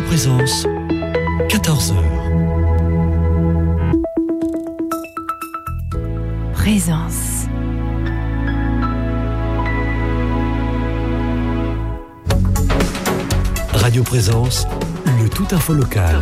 Présence, 14h. Présence. Radio Présence, le tout info local.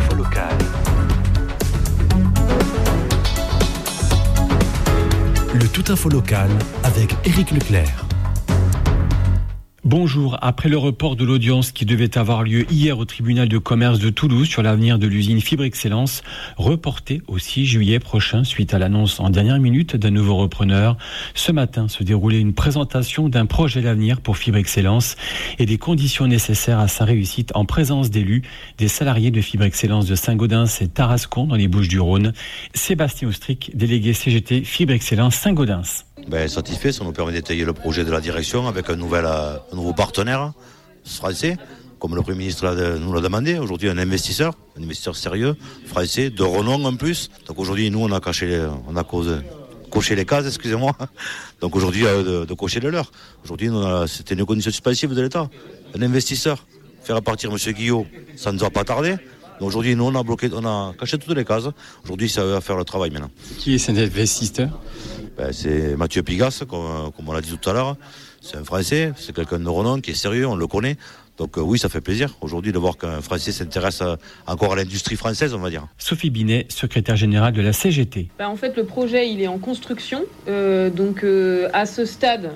Le tout info local avec Éric Leclerc. Bonjour. Après le report de l'audience qui devait avoir lieu hier au tribunal de commerce de Toulouse sur l'avenir de l'usine Fibre Excellence, reportée au 6 juillet prochain suite à l'annonce en dernière minute d'un nouveau repreneur, ce matin se déroulait une présentation d'un projet d'avenir pour Fibre Excellence et des conditions nécessaires à sa réussite en présence d'élus, des salariés de Fibre Excellence de Saint-Gaudens et Tarascon dans les Bouches-du-Rhône. Sébastien Austric, délégué CGT Fibre Excellence Saint-Gaudens. Satisfait, ça nous permet d'étayer le projet de la direction avec un nouveau partenaire français, comme le Premier ministre nous l'a demandé. Aujourd'hui, un investisseur sérieux, français, de renom en plus. Donc aujourd'hui, nous, on a coché les cases, excusez-moi. Donc aujourd'hui, de cocher le leur. Aujourd'hui, c'était une condition suspensive de l'État. Un investisseur, faire partir M. Guillot, ça ne nous a pas tardé. Donc aujourd'hui, nous, on a caché toutes les cases. Aujourd'hui, ça va faire le travail maintenant. Qui est cet investisseur ? C'est Mathieu Pigas, comme on l'a dit tout à l'heure. C'est un Français, c'est quelqu'un de renom qui est sérieux, on le connaît. Donc oui, ça fait plaisir aujourd'hui de voir qu'un Français s'intéresse encore à l'industrie française, on va dire. Sophie Binet, secrétaire générale de la CGT. En fait, le projet, il est en construction. À ce stade,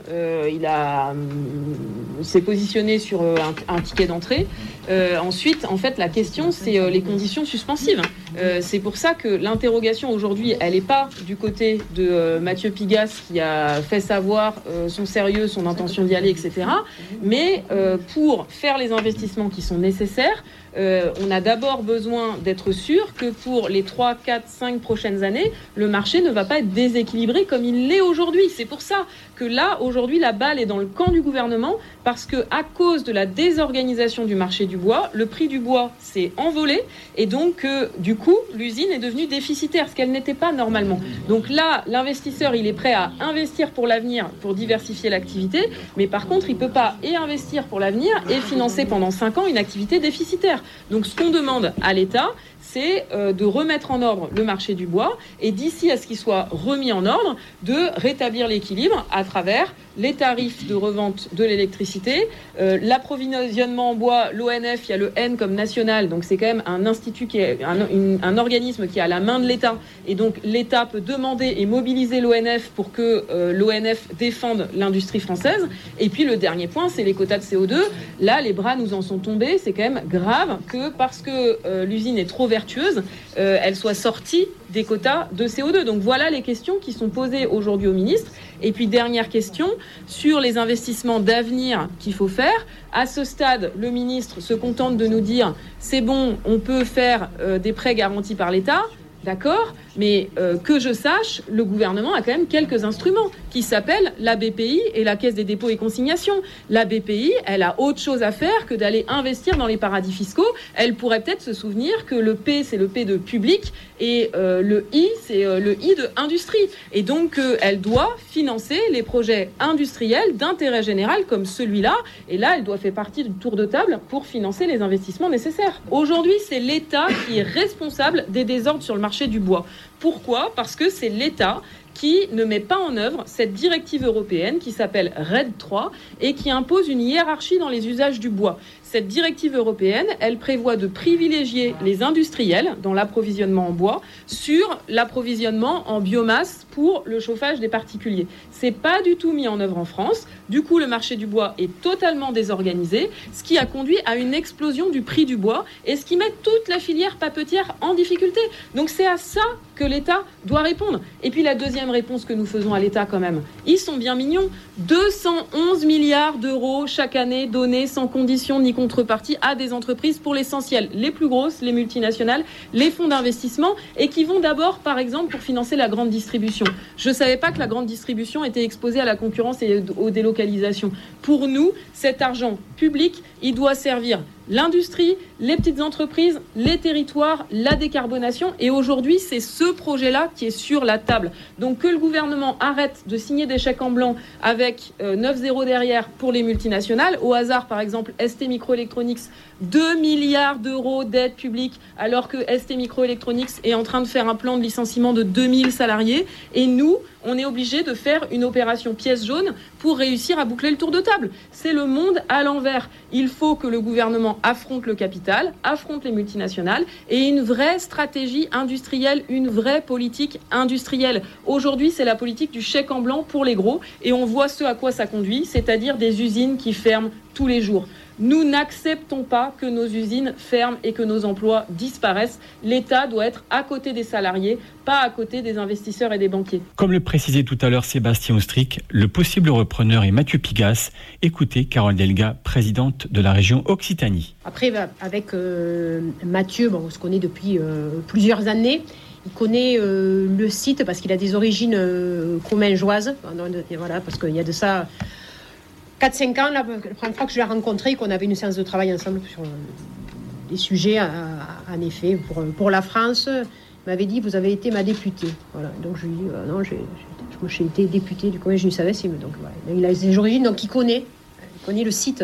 s'est positionné sur un ticket d'entrée. Ensuite, en fait, la question, c'est les conditions suspensives. C'est pour ça que l'interrogation aujourd'hui, elle n'est pas du côté de Mathieu Pigas qui a fait savoir son sérieux, son intention d'y aller, etc. Mais pour faire les investissements qui sont nécessaires, on a d'abord besoin d'être sûr que pour les 3, 4, 5 prochaines années, le marché ne va pas être déséquilibré comme il l'est aujourd'hui. C'est pour ça que là, aujourd'hui, la balle est dans le camp du gouvernement parce que à cause de la désorganisation du marché du bois, le prix du bois s'est envolé et donc, du coup, l'usine est devenue déficitaire, ce qu'elle n'était pas normalement. Donc là, l'investisseur, il est prêt à investir pour l'avenir, pour diversifier l'activité, mais par contre, il ne peut pas et investir pour l'avenir et financer pendant 5 ans une activité déficitaire. Donc ce qu'on demande à l'État, c'est de remettre en ordre le marché du bois et d'ici à ce qu'il soit remis en ordre, de rétablir l'équilibre à travers les tarifs de revente de l'électricité, l'approvisionnement en bois, l'ONF, il y a le N comme national, donc c'est quand même un institut qui est un organisme qui est à la main de l'État et donc l'État peut demander et mobiliser l'ONF pour que l'ONF défende l'industrie française. Et puis le dernier point, c'est les quotas de CO2. Là, les bras nous en sont tombés, c'est quand même grave que parce que l'usine est trop vertueuse, elle soit sortie des quotas de CO2. Donc voilà les questions qui sont posées aujourd'hui au ministre. Et puis dernière question, sur les investissements d'avenir qu'il faut faire. À ce stade, le ministre se contente de nous dire « c'est bon, on peut faire des prêts garantis par l'État ». D'accord, mais que je sache, le gouvernement a quand même quelques instruments qui s'appellent la BPI et la Caisse des dépôts et consignations. La BPI, elle a autre chose à faire que d'aller investir dans les paradis fiscaux. Elle pourrait peut-être se souvenir que le P, c'est le P de public et le I, c'est le I de industrie. Et donc, elle doit financer les projets industriels d'intérêt général comme celui-là. Et là, elle doit faire partie du tour de table pour financer les investissements nécessaires. Aujourd'hui, c'est l'État qui est responsable des désordres sur le marché du bois. Pourquoi ? Parce que c'est l'État qui ne met pas en œuvre cette directive européenne qui s'appelle RED III et qui impose une hiérarchie dans les usages du bois. Cette directive européenne, elle prévoit de privilégier les industriels dans l'approvisionnement en bois sur l'approvisionnement en biomasse pour le chauffage des particuliers. C'est pas du tout mis en œuvre en France. Du coup, le marché du bois est totalement désorganisé, ce qui a conduit à une explosion du prix du bois et ce qui met toute la filière papetière en difficulté. Donc c'est à ça que l'État doit répondre. Et puis la deuxième réponse que nous faisons à l'État quand même, ils sont bien mignons. 211 milliards d'euros chaque année donnés sans condition ni contrepartie à des entreprises, pour l'essentiel les plus grosses, les multinationales, les fonds d'investissement, et qui vont d'abord, par exemple, pour financer la grande distribution. Je ne savais pas que la grande distribution était exposée à la concurrence et aux délocalisations. Pour nous, cet argent public, il doit servir l'industrie, les petites entreprises, les territoires, la décarbonation. Et aujourd'hui, c'est ce projet-là qui est sur la table. Donc que le gouvernement arrête de signer des chèques en blanc avec 9-0 derrière pour les multinationales. Au hasard, par exemple, ST Microelectronics, 2 milliards d'euros d'aide publique, alors que ST Microelectronics est en train de faire un plan de licenciement de 2000 salariés. Et nous, on est obligé de faire une opération pièce jaune pour réussir à boucler le tour de table. C'est le monde à l'envers. Il faut que le gouvernement affronte le capital, affronte les multinationales et une vraie stratégie industrielle, une vraie politique industrielle. Aujourd'hui, c'est la politique du chèque en blanc pour les gros et on voit ce à quoi ça conduit, c'est-à-dire des usines qui ferment tous les jours. Nous n'acceptons pas que nos usines ferment et que nos emplois disparaissent. L'État doit être à côté des salariés, pas à côté des investisseurs et des banquiers. Comme le précisait tout à l'heure Sébastien Ostric, le possible repreneur est Mathieu Pigasse. Écoutez Carole Delga, présidente de la région Occitanie. Après, avec Mathieu, on se connaît depuis plusieurs années. Il connaît le site parce qu'il a des origines commingeoises. Voilà, parce qu'il y a de ça 4-5 ans, la première fois que je l'ai rencontré, qu'on avait une séance de travail ensemble sur des sujets, en effet, pour la France, il m'avait dit, vous avez été ma députée. Voilà. Donc je lui ai dit, non, j'ai été députée du collège du Savès. Donc voilà. Il a ses origines, donc il connaît le site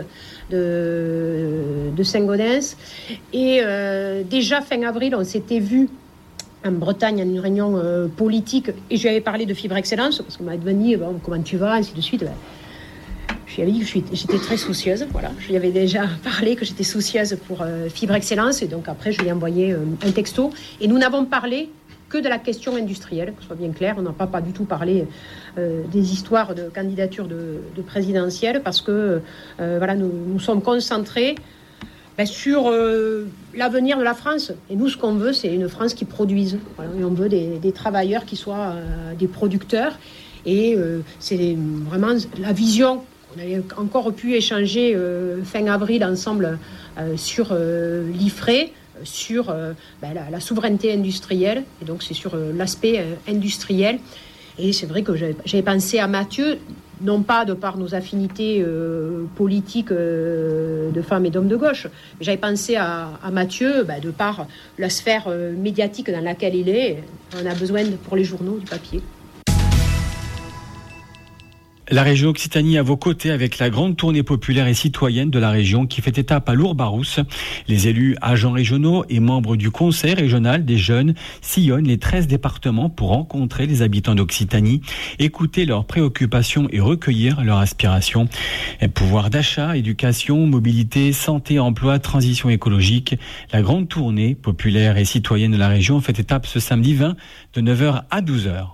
de Saint-Gaudens. Et déjà fin avril, on s'était vu en Bretagne, en une réunion politique, et je lui avais parlé de Fibre Excellence, parce qu'on m'avait dit, comment tu vas, ainsi de suite. Je lui avais dit que j'étais très soucieuse, voilà. Je lui avais déjà parlé que j'étais soucieuse pour Fibre Excellence, et donc après je lui ai envoyé un texto, et nous n'avons parlé que de la question industrielle, que ce soit bien clair. On n'a pas du tout parlé des histoires de candidature de présidentielle, parce que voilà, nous sommes concentrés sur l'avenir de la France. Et nous, ce qu'on veut, c'est une France qui produise. Voilà. Et on veut des travailleurs qui soient des producteurs. Et c'est vraiment la vision. On avait encore pu échanger fin avril ensemble sur l'IFRE, sur la souveraineté industrielle. Et donc, c'est sur l'aspect industriel. Et c'est vrai que j'avais pensé à Mathieu, non pas de par nos affinités politiques de femmes et d'hommes de gauche, mais j'avais pensé à Mathieu de par la sphère médiatique dans laquelle il est. On a besoin pour les journaux du papier. La région Occitanie à vos côtés avec la grande tournée populaire et citoyenne de la région qui fait étape à Lourdes-Barousse. Les élus, agents régionaux et membres du Conseil régional des jeunes sillonnent les 13 départements pour rencontrer les habitants d'Occitanie, écouter leurs préoccupations et recueillir leurs aspirations. Pouvoir d'achat, éducation, mobilité, santé, emploi, transition écologique. La grande tournée populaire et citoyenne de la région fait étape ce samedi 20 de 9h à 12h.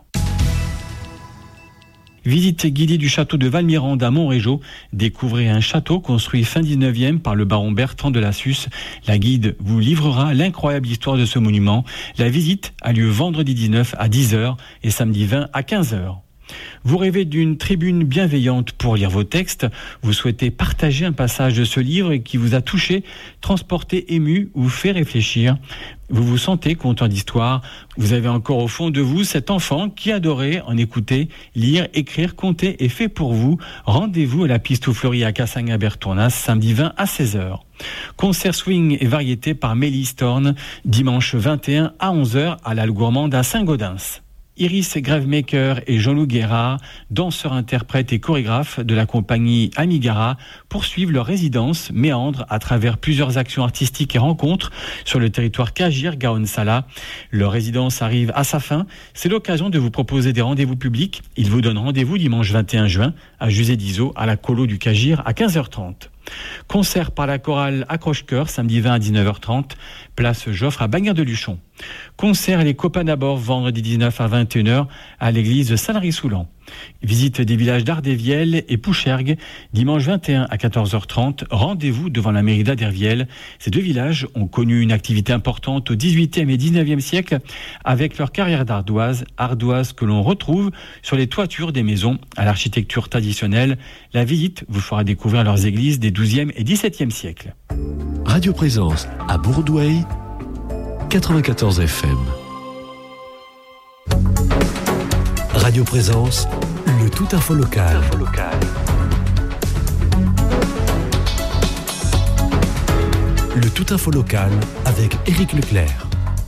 Visite guidée du château de Valmirande à Montrégeau. Découvrez un château construit fin 19e par le baron Bertrand de Lassus. La guide vous livrera l'incroyable histoire de ce monument. La visite a lieu vendredi 19 à 10h et samedi 20 à 15h. Vous rêvez d'une tribune bienveillante pour lire vos textes. Vous souhaitez partager un passage de ce livre qui vous a touché, transporté, ému ou fait réfléchir. Vous vous sentez content d'histoire. Vous avez encore au fond de vous cet enfant qui adorait en écouter, lire, écrire, compter et fait pour vous. Rendez-vous à la Piste aux Fleuries à Cassagne-à-Bertournas, samedi 20 à 16h. Concert swing et variété par Mélis Thorne, dimanche 21 à 11h à l'Halle Gourmande à Saint-Gaudens. Iris Gravemaker et Jean-Loup Guérard, danseurs, interprètes et chorégraphes de la compagnie Amigara, poursuivent leur résidence méandre à travers plusieurs actions artistiques et rencontres sur le territoire Kagir-Gaon-Sala. Leur résidence arrive à sa fin. C'est l'occasion de vous proposer des rendez-vous publics. Ils vous donnent rendez-vous dimanche 21 juin à Jusé d'Iso à la Colo du Kagir à 15h30. Concert par la chorale Accroche-Cœur, samedi 20 à 19h30, place Joffre à Bagnères-de-Luchon. Concert Les Copains d'abord, vendredi 19 à 21h à l'église de Salary-Soulan. Visite des villages d'Ardévielle et Pouchergue, dimanche 21 à 14h30, rendez-vous devant la mairie d'Ardévielle. Ces deux villages ont connu une activité importante au XVIIIe et XIXe siècle avec leur carrière d'ardoise que l'on retrouve sur les toitures des maisons à l'architecture traditionnelle. La visite vous fera découvrir leurs églises des XIIe et XVIIe siècles. Radio Présence à Bourdoueil, 94 FM. Radio Présence, le tout info local. Tout Info Local avec Éric Leclerc.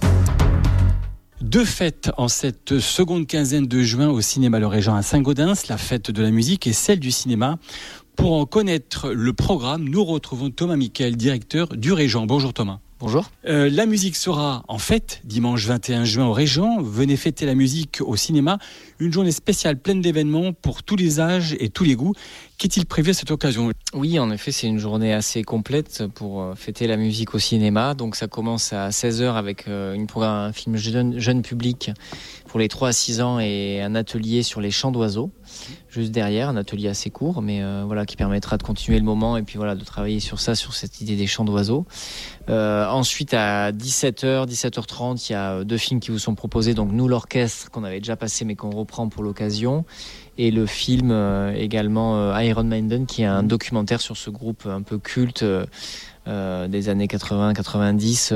Deux fêtes en cette seconde quinzaine de juin au cinéma Le Régent à Saint-Gaudens, la fête de la musique et celle du cinéma. Pour en connaître le programme, nous retrouvons Thomas Miquel, directeur du Régent. Bonjour Thomas. Bonjour. La musique sera en fête dimanche 21 juin au Régent. Venez fêter la musique au cinéma. Une journée spéciale pleine d'événements pour tous les âges et tous les goûts. Qu'est-il prévu à cette occasion ? Oui, en effet, c'est une journée assez complète pour fêter la musique au cinéma. Donc ça commence à 16h avec un film jeune public pour les 3 à 6 ans et un atelier sur les chants d'oiseaux. Juste derrière, un atelier assez court, mais qui permettra de continuer le moment et puis de travailler sur cette idée des chants d'oiseaux. Ensuite, à 17h, 17h30, il y a 2 films qui vous sont proposés. Donc nous, l'orchestre, qu'on avait déjà passé mais qu'on reprend pour l'occasion. Et le film également Iron Maiden, qui est un documentaire sur ce groupe un peu culte des années 80-90,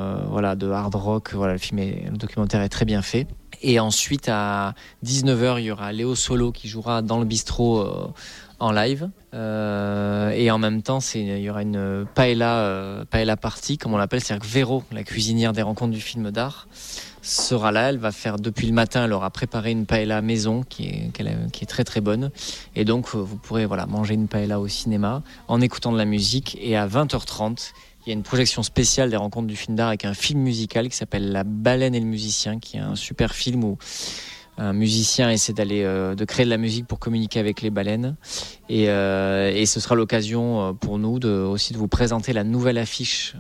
de hard rock. Le documentaire est très bien fait. Et ensuite, à 19h, il y aura Léo Solo qui jouera dans le bistrot en live. Et en même temps, il y aura une paella party, comme on l'appelle. C'est-à-dire que Véro, la cuisinière des rencontres du film d'art, sera là. Elle va faire depuis le matin, elle aura préparé une paella maison qui est très très bonne. Et donc, vous pourrez manger une paella au cinéma en écoutant de la musique. Et à 20h30, il y a une projection spéciale des rencontres du film d'art avec un film musical qui s'appelle La baleine et le musicien, qui est un super film où un musicien essaie de créer de la musique pour communiquer avec les baleines. Et ce sera l'occasion pour nous aussi de vous présenter la nouvelle affiche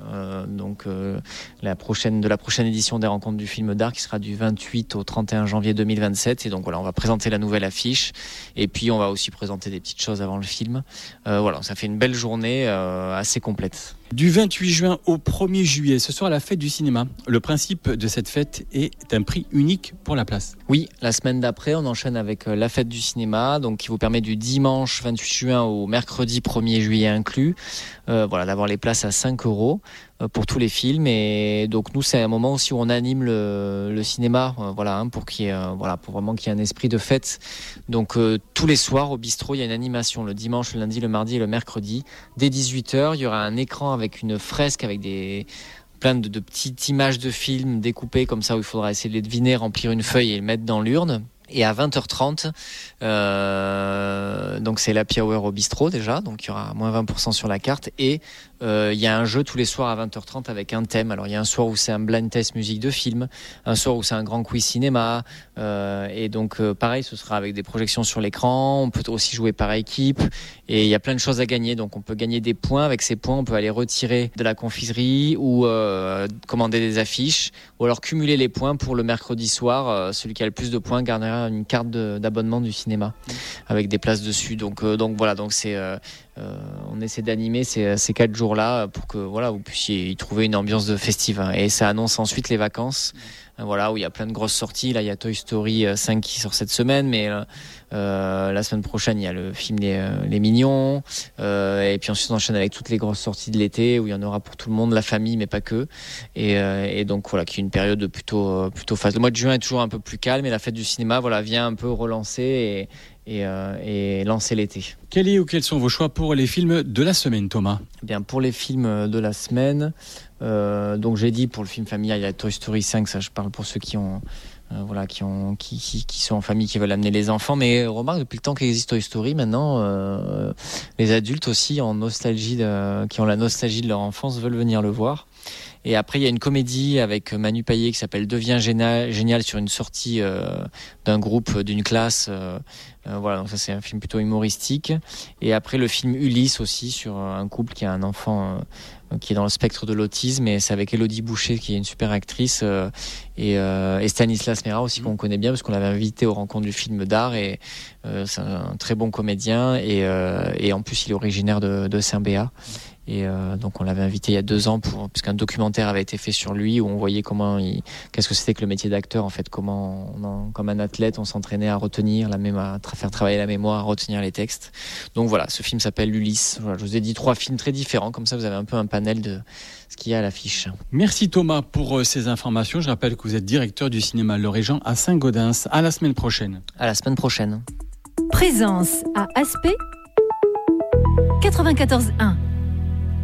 de la prochaine édition des rencontres du film d'art qui sera du 28 au 31 janvier 2027. Et donc on va présenter la nouvelle affiche et puis on va aussi présenter des petites choses avant le film. Ça fait une belle journée assez complète. Du 28 juin au 1er juillet, ce sera la fête du cinéma. Le principe de cette fête est un prix unique pour la place. Oui, la semaine d'après, on enchaîne avec la fête du cinéma, donc qui vous permet du dimanche 28 juin au mercredi 1er juillet inclus, d'avoir les places à 5 € pour tous les films. Et donc nous, c'est un moment aussi où on anime le cinéma, pour qu'il y ait, pour vraiment qu'il y ait un esprit de fête. Donc tous les soirs au bistrot, il y a une animation le dimanche, le lundi, le mardi et le mercredi. Dès 18h, il y aura un écran avec une fresque avec plein de petites images de films découpées comme ça où il faudra essayer de les deviner, remplir une feuille et les mettre dans l'urne. Et à 20h30, donc c'est l'happy hour au bistrot déjà, donc il y aura moins 20% sur la carte. Et il y a un jeu tous les soirs à 20h30 avec un thème. Alors il y a un soir où c'est un blind test musique de film, un soir où c'est un grand quiz cinéma. Et donc pareil, ce sera avec des projections sur l'écran. On peut aussi jouer par équipe. Et il y a plein de choses à gagner. Donc on peut gagner des points. Avec ces points, on peut aller retirer de la confiserie ou commander des affiches. Ou alors cumuler les points pour le mercredi soir. Celui qui a le plus de points gagnera une carte d'abonnement du cinéma avec des places dessus. Donc c'est on essaie d'animer ces 4 jours-là pour que vous puissiez y trouver une ambiance de festive. Et ça annonce ensuite les vacances. Où il y a plein de grosses sorties. Là, il y a Toy Story 5 qui sort cette semaine, mais la semaine prochaine, il y a le film Les Mignons. Et puis ensuite, on enchaîne avec toutes les grosses sorties de l'été où il y en aura pour tout le monde, la famille, mais pas que. Et donc, qui est une période plutôt phase. Le mois de juin est toujours un peu plus calme et la fête du cinéma, vient un peu relancer et lancer l'été. Quels sont vos choix pour les films de la semaine, Thomas ? Bien, pour les films de la semaine, donc j'ai dit pour le film familial, il y a Toy Story 5, ça je parle pour ceux qui sont en famille, qui veulent amener les enfants. Mais remarque, depuis le temps qu'existe Toy Story, maintenant, les adultes aussi qui ont la nostalgie de leur enfance veulent venir le voir. Et après, il y a une comédie avec Manu Payet qui s'appelle Deviens génial sur une sortie d'un groupe, d'une classe. Donc ça, c'est un film plutôt humoristique. Et après, le film Ulysse aussi sur un couple qui a un enfant qui est dans le spectre de l'autisme. Et c'est avec Élodie Boucher qui est une super actrice et Stanislas Mera aussi qu'on connaît bien parce qu'on l'avait invité aux rencontres du film d'art. Et c'est un très bon comédien et en plus, il est originaire de Saint-Béat. Et donc on l'avait invité il y a 2 ans puisqu'un documentaire avait été fait sur lui où on voyait qu'est-ce que c'était que le métier d'acteur en fait, comment comme un athlète on s'entraînait à retenir à faire travailler la mémoire, à retenir les textes. Donc voilà, ce film s'appelle Ulysse. Je vous ai dit 3 films très différents, comme ça vous avez un peu un panel de ce qu'il y a à l'affiche. Merci Thomas pour ces informations. Je rappelle que vous êtes directeur du cinéma Le Régent à Saint-Gaudens. À la semaine prochaine. À la semaine prochaine. Présence à Aspect 94.1.